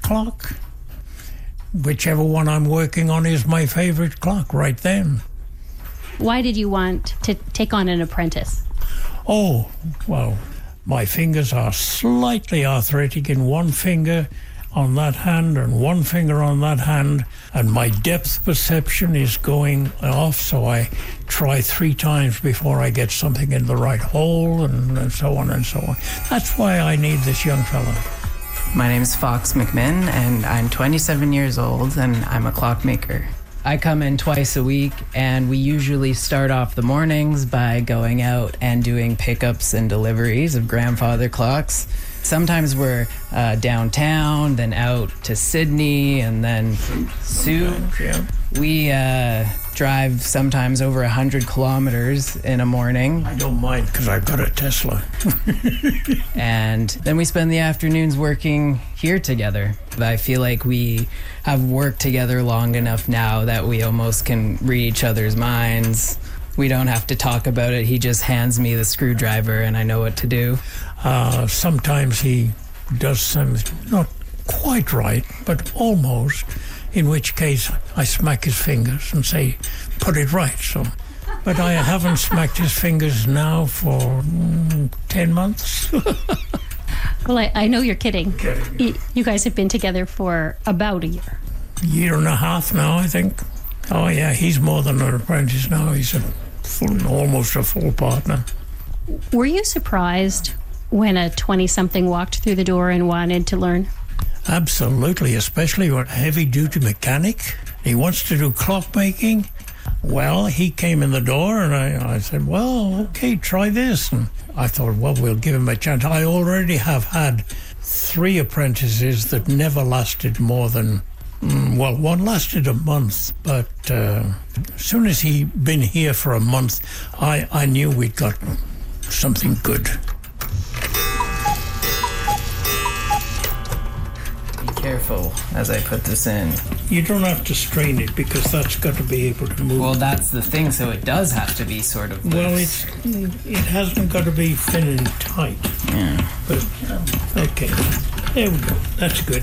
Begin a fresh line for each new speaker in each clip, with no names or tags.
clock. Whichever one I'm working on is my favorite clock right then.
Why did you want to take on an apprentice?
Oh, well, my fingers are slightly arthritic in one finger on that hand and one finger on that hand, and my depth perception is going off, so I try 3 times before I get something in the right hole, and so on and so on. That's why I need this young fella.
My name is Fox McMinn, and I'm 27 years old, and I'm a clockmaker. I come in twice a week, and we usually start off the mornings by going out and doing pickups and deliveries of grandfather clocks. Sometimes we're downtown, then out to Sydney, and then Sioux. We drive sometimes over 100 kilometers in a morning.
I don't mind because I've got a Tesla.
And then we spend the afternoons working here together. I feel like we have worked together long enough now that we almost can read each other's minds. We don't have to talk about it. He just hands me the screwdriver and I know what to do.
Sometimes he does something not quite right, but almost, in which case I smack his fingers and say, put it right. So, but I haven't smacked his fingers now for 10 months.
Well, I know you're kidding. You guys have been together for about a year.
1.5 years now, I think. Oh, yeah, he's more than an apprentice now. He's almost a full partner.
Were you surprised when a 20-something walked through the door and wanted to learn?
Absolutely, especially a heavy-duty mechanic. He wants to do clockmaking. Well, he came in the door and I said, well, okay, try this. And I thought, well, we'll give him a chance. I already have had 3 apprentices that never lasted more than, well, one lasted a month, but as soon as he'd been here for a month, I knew we'd got something good.
Careful as I put this in.
You don't have to strain it because that's got to be able to move.
Well, that's the thing, so it does have to be sort of loose.
Well, it hasn't got to be thin and tight.
Yeah.
But, okay. There we go. That's good.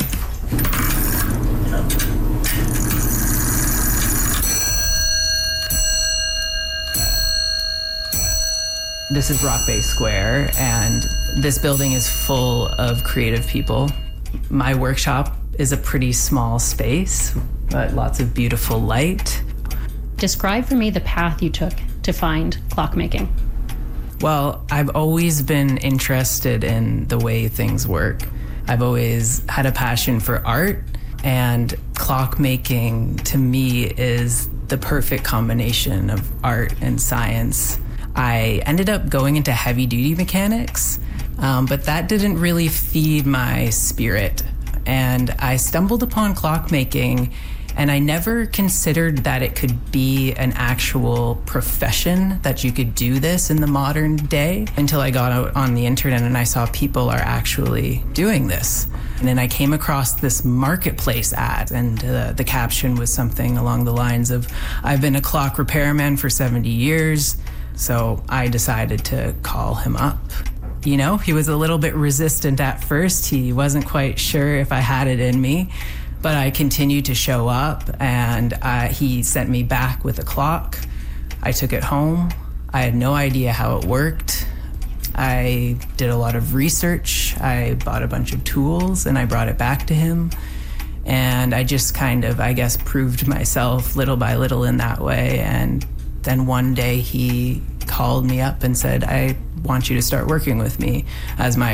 This is Rock Bay Square, and this building is full of creative people. My workshop is a pretty small space, but lots of beautiful light.
Describe for me the path you took to find clockmaking.
Well, I've always been interested in the way things work. I've always had a passion for art, and clockmaking to me is the perfect combination of art and science. I ended up going into heavy-duty mechanics, but that didn't really feed my spirit. And I stumbled upon clockmaking, and I never considered that it could be an actual profession, that you could do this in the modern day, until I got out on the internet and I saw people are actually doing this. And then I came across this marketplace ad, and the caption was something along the lines of, I've been a clock repairman for 70 years. So I decided to call him up. You know, he was a little bit resistant at first. He wasn't quite sure if I had it in me, but I continued to show up, and he sent me back with a clock. I took it home. I had no idea how it worked. I did a lot of research. I bought a bunch of tools, and I brought it back to him. And I just kind of, I guess, proved myself little by little in that way. And then one day he called me up and said, I want you to start working with me as my